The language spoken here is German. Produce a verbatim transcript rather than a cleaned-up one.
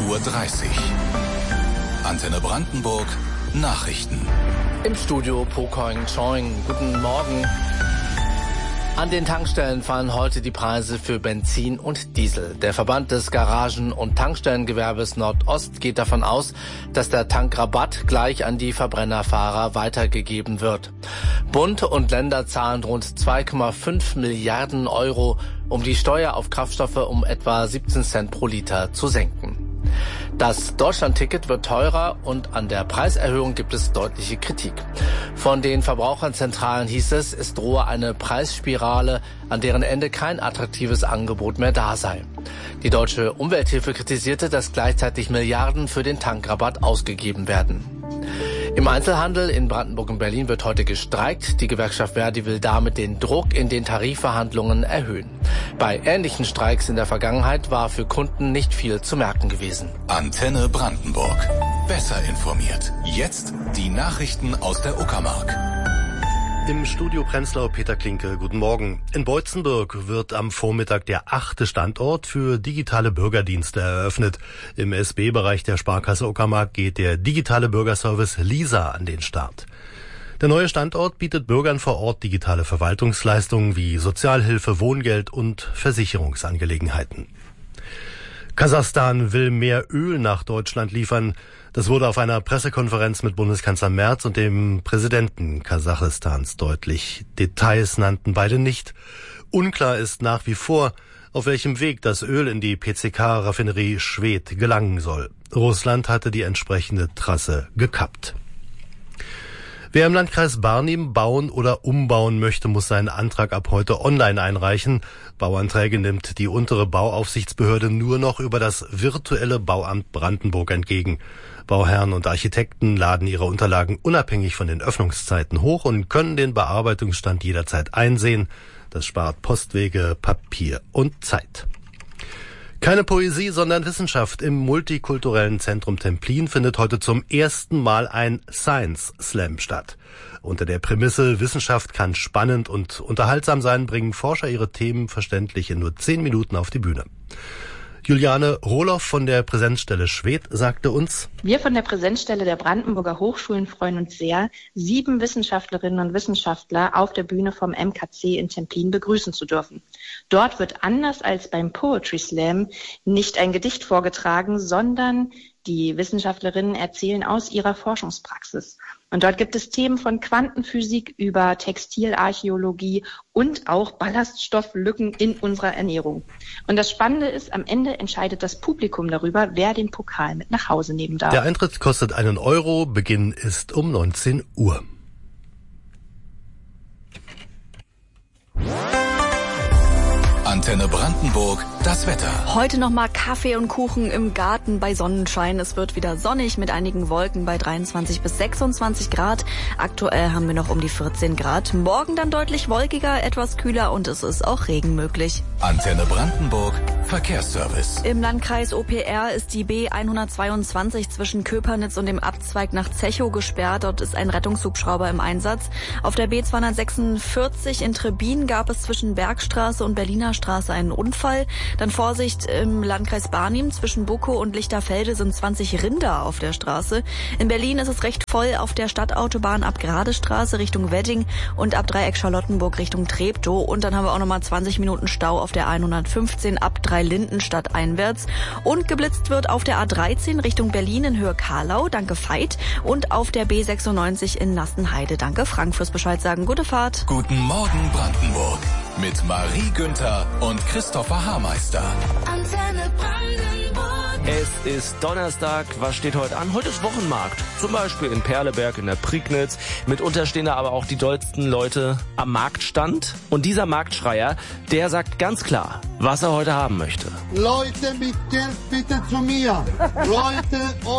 Uhr dreißig. Antenne Brandenburg, Nachrichten. Im Studio Pokoing Choing. Guten Morgen. An den Tankstellen fallen heute die Preise für Benzin und Diesel. Der Verband des Garagen- und Tankstellengewerbes Nordost geht davon aus, dass der Tankrabatt gleich an die Verbrennerfahrer weitergegeben wird. Bund und Länder zahlen rund zwei Komma fünf Milliarden Euro, um die Steuer auf Kraftstoffe um etwa siebzehn Cent pro Liter zu senken. Das Deutschland-Ticket wird teurer und an der Preiserhöhung gibt es deutliche Kritik. Von den Verbraucherzentralen hieß es, es drohe eine Preisspirale, an deren Ende kein attraktives Angebot mehr da sei. Die Deutsche Umwelthilfe kritisierte, dass gleichzeitig Milliarden für den Tankrabatt ausgegeben werden. Im Einzelhandel in Brandenburg und Berlin wird heute gestreikt. Die Gewerkschaft Verdi will damit den Druck in den Tarifverhandlungen erhöhen. Bei ähnlichen Streiks in der Vergangenheit war für Kunden nicht viel zu merken gewesen. Antenne Brandenburg. Besser informiert. Jetzt die Nachrichten aus der Uckermark. Im Studio Prenzlau Peter Klinke, guten Morgen. In Beutzenburg wird am Vormittag der achte Standort für digitale Bürgerdienste eröffnet. Im S B-Bereich der Sparkasse Uckermark geht der digitale Bürgerservice Lisa an den Start. Der neue Standort bietet Bürgern vor Ort digitale Verwaltungsleistungen wie Sozialhilfe, Wohngeld und Versicherungsangelegenheiten. Kasachstan will mehr Öl nach Deutschland liefern. Das wurde auf einer Pressekonferenz mit Bundeskanzler Merz und dem Präsidenten Kasachstans deutlich. Details nannten beide nicht. Unklar ist nach wie vor, auf welchem Weg das Öl in die P C K-Raffinerie Schwedt gelangen soll. Russland hatte die entsprechende Trasse gekappt. Wer im Landkreis Barnim bauen oder umbauen möchte, muss seinen Antrag ab heute online einreichen. Bauanträge nimmt die untere Bauaufsichtsbehörde nur noch über das virtuelle Bauamt Brandenburg entgegen. Bauherren und Architekten laden ihre Unterlagen unabhängig von den Öffnungszeiten hoch und können den Bearbeitungsstand jederzeit einsehen. Das spart Postwege, Papier und Zeit. Keine Poesie, sondern Wissenschaft. Im multikulturellen Zentrum Templin findet heute zum ersten Mal ein Science Slam statt. Unter der Prämisse, Wissenschaft kann spannend und unterhaltsam sein, bringen Forscher ihre Themen verständlich in nur zehn Minuten auf die Bühne. Juliane Rohloff von der Präsenzstelle Schwedt sagte uns: Wir von der Präsenzstelle der Brandenburger Hochschulen freuen uns sehr, sieben Wissenschaftlerinnen und Wissenschaftler auf der Bühne vom M K C in Templin begrüßen zu dürfen. Dort wird anders als beim Poetry Slam nicht ein Gedicht vorgetragen, sondern die Wissenschaftlerinnen erzählen aus ihrer Forschungspraxis. Und dort gibt es Themen von Quantenphysik über Textilarchäologie und auch Ballaststofflücken in unserer Ernährung. Und das Spannende ist, am Ende entscheidet das Publikum darüber, wer den Pokal mit nach Hause nehmen darf. Der Eintritt kostet einen Euro, Beginn ist um neunzehn Uhr. Antenne Brandenburg, das Wetter. Heute nochmal Kaffee und Kuchen im Garten bei Sonnenschein. Es wird wieder sonnig mit einigen Wolken bei dreiundzwanzig bis sechsundzwanzig Grad. Aktuell haben wir noch um die vierzehn Grad. Morgen dann deutlich wolkiger, etwas kühler und es ist auch Regen möglich. Antenne Brandenburg, Verkehrsservice. Im Landkreis O P R ist die B hundertzweiundzwanzig zwischen Köpernitz und dem Abzweig nach Zechow gesperrt. Dort ist ein Rettungshubschrauber im Einsatz. Auf der B zweihundertsechsundvierzig in Trebin gab es zwischen Bergstraße und Berliner Straße einen Unfall. Dann Vorsicht im Landkreis Barnim. Zwischen Bukow und Lichterfelde sind zwanzig Rinder auf der Straße. In Berlin ist es recht voll auf der Stadtautobahn ab Gradestraße Richtung Wedding und ab Dreieck Charlottenburg Richtung Treptow. Und dann haben wir auch nochmal zwanzig Minuten Stau auf der hundertfünfzehn ab Dreilindenstadt einwärts. Und geblitzt wird auf der A dreizehn Richtung Berlin in Höhe Karlau. Danke Veit. Und auf der B sechsundneunzig in Nassenheide. Danke Frank fürs Bescheid sagen. Gute Fahrt. Guten Morgen Brandenburg. Mit Marie Günther und Christopher Haarmeister. Antenne Brandenburg. Es ist Donnerstag. Was steht heute an? Heute ist Wochenmarkt. Zum Beispiel in Perleberg, in der Prignitz. Mitunter stehen da aber auch die dollsten Leute am Marktstand. Und dieser Marktschreier, der sagt ganz klar, was er heute haben möchte. Leute mit Geld bitte zu mir. Leute